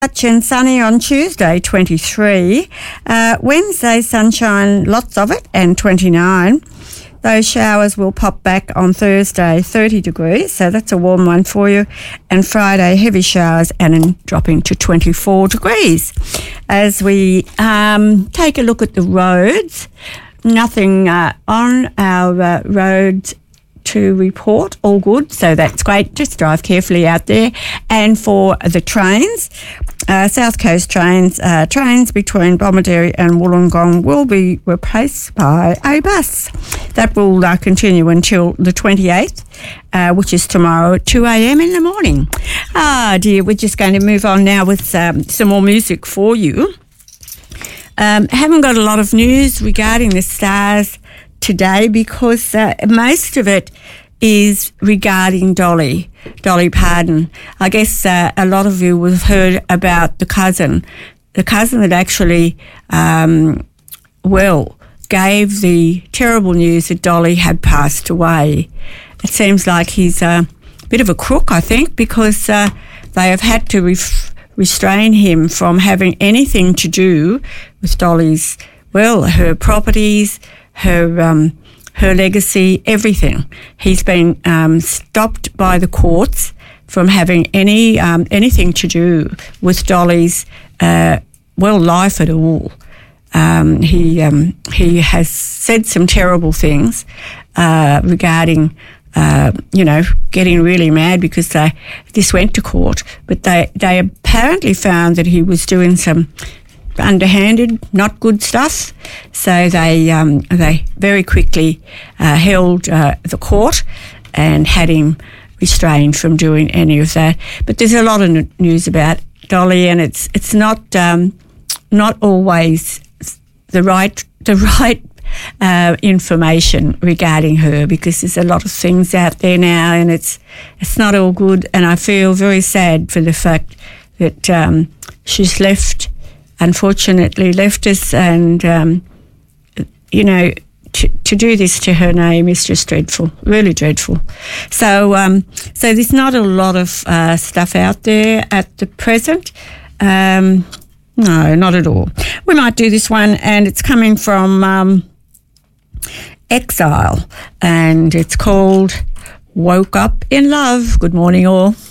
Much and sunny on Tuesday, 23. Wednesday, sunshine, lots of it, and 29. Those showers will pop back on Thursday, 30 degrees, so that's a warm one for you. And Friday, heavy showers and then dropping to 24 degrees. As we take a look at the roads, nothing on our roads to report, all good, so that's great. Just drive carefully out there. And for the trains, South Coast trains between Bomaderry and Wollongong will be replaced by a bus. That will continue until the 28th, which is tomorrow at 2 a.m. in the morning. Ah, dear, we're just going to move on now with some more music for you. Haven't got a lot of news regarding the Stars today because most of it is regarding Dolly Parton. I guess a lot of you will have heard about the cousin that actually, gave the terrible news that Dolly had passed away. It seems like he's a bit of a crook, I think, because they have had to restrain him from having anything to do with Dolly's, her properties, her legacy, everything. He's been stopped by the courts from having anything to do with Dolly's life at all. He has said some terrible things regarding getting really mad because this went to court, but they apparently found that he was doing some underhanded, not good stuff. So they very quickly held the court and had him restrained from doing any of that. But there's a lot of news about Dolly, and it's not always the right information regarding her, because there's a lot of things out there now, and it's not all good. And I feel very sad for the fact that she's unfortunately left us, and to do this to her name is just dreadful, really dreadful. So there's not a lot of stuff out there at the present. No, not at all. We might do this one, and it's coming from Exile, and it's called Woke Up in Love. Good morning, all.